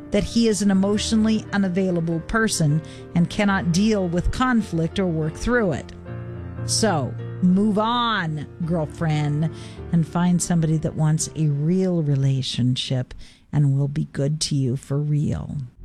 that he is an emotionally unavailable person and cannot deal with conflict or work through it. So, move on, girlfriend, and find somebody that wants a real relationship and will be good to you for real.